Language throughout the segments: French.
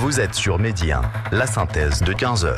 Vous êtes sur Midi 1, la synthèse de 15h.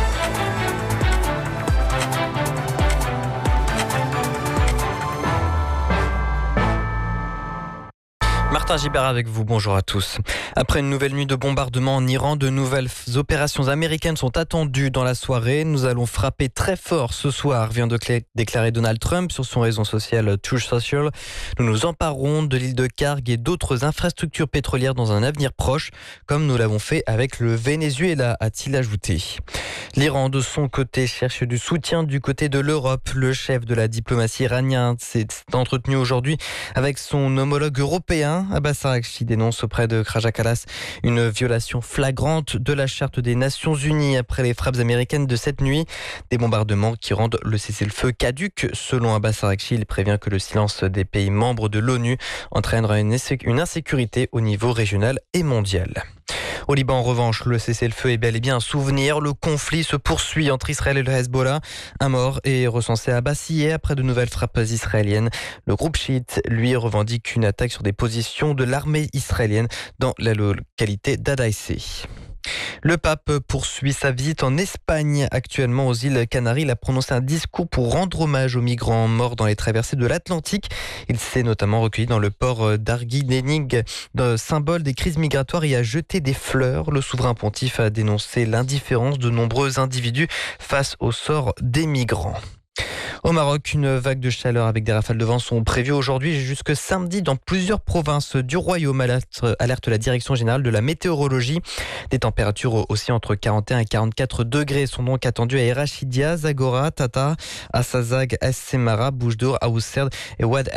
Martin Gibert avec vous, bonjour à tous. Après une nouvelle nuit de bombardement en Iran, de nouvelles opérations américaines sont attendues dans la soirée. Nous allons frapper très fort ce soir, vient de déclarer Donald Trump sur son réseau social Truth Social. Nous nous emparerons de l'île de Kharg et d'autres infrastructures pétrolières dans un avenir proche, comme nous l'avons fait avec le Venezuela, a-t-il ajouté. L'Iran, de son côté, cherche du soutien du côté de l'Europe. Le chef de la diplomatie iranien s'est entretenu aujourd'hui avec son homologue européen. Abbas Araghchi dénonce auprès de Raja Kallas une violation flagrante de la Charte des Nations Unies après les frappes américaines de cette nuit. Des bombardements qui rendent le cessez-le-feu caduc. Selon Abbas Araghchi, il prévient que le silence des pays membres de l'ONU entraînera une insécurité au niveau régional et mondial. Au Liban, en revanche, le cessez-le-feu est bel et bien un souvenir. Le conflit se poursuit entre Israël et le Hezbollah. Un mort est recensé à Bassiyeh après de nouvelles frappes israéliennes. Le groupe chiite, lui, revendique une attaque sur des positions de l'armée israélienne dans la localité d'Adaïsé. Le pape poursuit sa visite en Espagne. Actuellement aux îles Canaries, il a prononcé un discours pour rendre hommage aux migrants morts dans les traversées de l'Atlantique. Il s'est notamment recueilli dans le port d'Arguinénig, symbole des crises migratoires, et a jeté des fleurs. Le souverain pontife a dénoncé l'indifférence de nombreux individus face au sort des migrants. Au Maroc, une vague de chaleur avec des rafales de vent sont prévues aujourd'hui jusque samedi dans plusieurs provinces du royaume, alerte la direction générale de la météorologie. Des températures aussi entre 41 et 44 degrés sont donc attendues à Erachidia, Zagora, Tata, Assazag, Es Semara, Bouche d'Or, Aousserd et Ouad